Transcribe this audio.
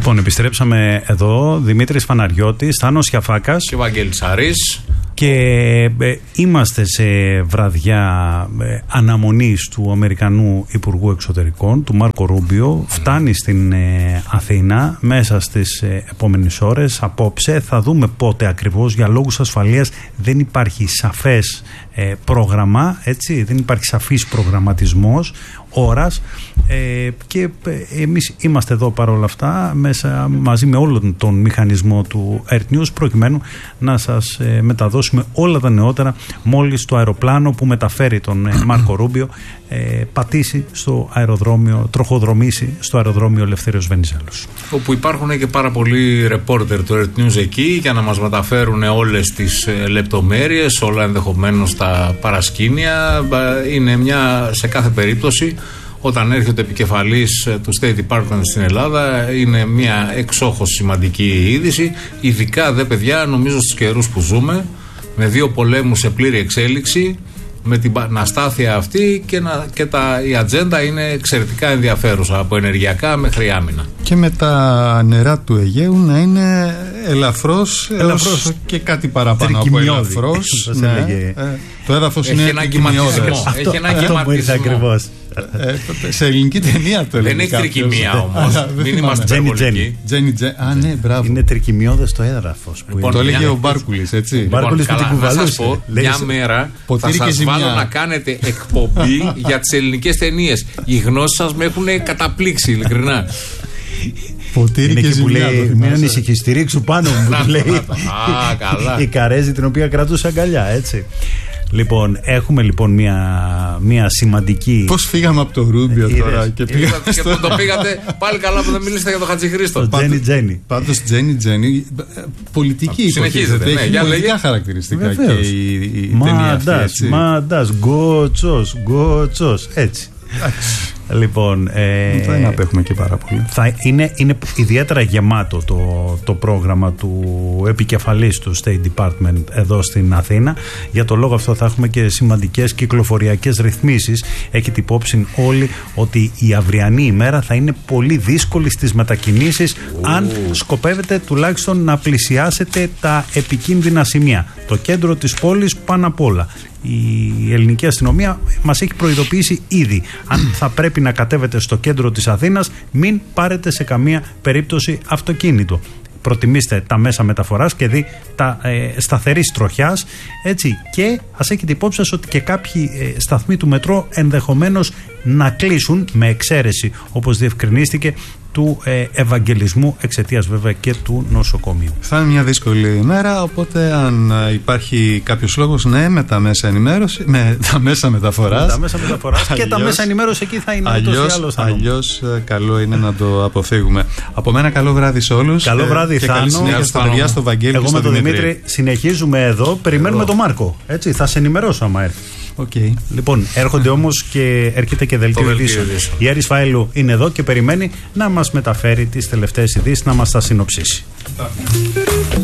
Λοιπόν, επιστρέψαμε εδώ. Δημήτρης Φαναριώτης, Θάνος Γιαφάκας και Βαγγέλης Αρής. Και είμαστε σε βραδιά αναμονής του Αμερικανού Υπουργού Εξωτερικών, του Μάρκο Ρούμπιο. Φτάνει στην Αθήνα μέσα στις επόμενες ώρες. Απόψε θα δούμε πότε ακριβώς. Για λόγους ασφαλείας δεν υπάρχει σαφές πρόγραμμα, έτσι, δεν υπάρχει σαφής προγραμματισμός ώρας, και εμείς είμαστε εδώ παρόλα αυτά μέσα, μαζί με όλον τον μηχανισμό του Earth News, προκειμένου να σας μεταδώσουμε όλα τα νεότερα μόλις το αεροπλάνο που μεταφέρει τον Μάρκο Ρούμπιο πατήσει στο αεροδρόμιο, τροχοδρομήσει στο αεροδρόμιο Ελευθέριος Βενιζέλος, όπου υπάρχουν και πάρα πολλοί ρεπόρτερ του Earth News εκεί για να μας μεταφέρουν όλες τις λεπτομέρειες, όλα ενδεχομένως τα παρασκήνια. Είναι μια, σε κάθε περίπτωση, όταν έρχεται επικεφαλής του State Department στην Ελλάδα, είναι μια εξόχως σημαντική είδηση, ειδικά δε παιδιά, νομίζω στους καιρούς που ζούμε, με δύο πολέμους σε πλήρη εξέλιξη, με την αστάθεια αυτή, και η ατζέντα είναι εξαιρετικά ενδιαφέρουσα, από ενεργειακά μέχρι άμυνα. Και με τα νερά του Αιγαίου να είναι ελαφρώς και κάτι παραπάνω από ελαφρώς. Ναι. Το έδαφος είναι εγκυματισμό. Έχει ένα εγκυματισμό. Σε ελληνική ταινία το έλεγε. Δεν είναι τρικυμία όμως. Μην είμαστε υπερβολικοί. Ναι, μπράβο. Είναι τρικυμιώδες το έδαφος. Το έλεγε ο Μπάρκουλης, έτσι. Ο Μπάρκουλης που την κουβαλούσε. Μια μέρα θα σας βάλω να κάνετε εκπομπή για τις ελληνικές ταινίες. Οι γνώσεις σας με έχουν καταπλήξει, ειλικρινά. Ποτήρι και ζημιά. Μην ανησυχείς, στηρίξου πάνω μου, λέει η Καρέζη, την οποία κρατούσε αγκαλιά, έτσι. Λοιπόν, έχουμε λοιπόν μια σημαντική. Πώς φύγαμε από το Ρούμπιο τώρα και πήγατε. Και το πήγατε πάλι καλά που δεν μιλήσατε για τον Χατζηχρήστο. Τζένι. Πάντως Τζένι, πολιτική. Συνεχίζεται. Έχει πολιτικά χαρακτηριστικά και η ταινία αυτή. Μαντάς, γκοτσός, έτσι. Λοιπόν, δεν απέχουμε και πάρα πολύ. Είναι ιδιαίτερα γεμάτο το πρόγραμμα του επικεφαλής του State Department εδώ στην Αθήνα. Για το λόγο αυτό θα έχουμε και σημαντικές κυκλοφοριακές ρυθμίσεις. Έχετε υπόψη όλοι ότι η αυριανή ημέρα θα είναι πολύ δύσκολη στις μετακινήσεις, αν σκοπεύετε τουλάχιστον να πλησιάσετε τα επικίνδυνα σημεία. Το κέντρο της πόλης πάνω απ' όλα. Η ελληνική αστυνομία μας έχει προειδοποιήσει ήδη. Αν θα πρέπει να κατέβετε στο κέντρο της Αθήνας, μην πάρετε σε καμία περίπτωση αυτοκίνητο. Προτιμήστε τα μέσα μεταφοράς και δει τα σταθερής τροχιάς, έτσι. Και ας έχετε υπόψη σας ότι και κάποιοι σταθμοί του μετρό ενδεχομένως να κλείσουν, με εξαίρεση, όπως διευκρινίστηκε, του Ευαγγελισμού, εξαιτίας βέβαια και του νοσοκομείου. Θα είναι μια δύσκολη ημέρα, οπότε αν υπάρχει κάποιος λόγος, ναι, με τα μέσα ενημέρωση, με τα μέσα μεταφοράς. Και τα μέσα ενημέρωση εκεί θα είναι. Αλλιώς καλό είναι να το αποφύγουμε. Από μένα καλό βράδυ σε όλους. Καλό βράδυ, και καλή συνέχεια στα παιδιά, στο Βαγγέλη. Εγώ με τον Δημήτρη συνεχίζουμε εδώ. Περιμένουμε τον Μάρκο. Έτσι, θα σε ενημερώσω άμα έρθει. Okay. Λοιπόν, έρχονται όμως και έρχεται και δελτίο ειδήσεων. Η Άρης Φάιλου είναι εδώ και περιμένει να μας μεταφέρει τις τελευταίες ειδήσεις, να μας τα συνοψίσει.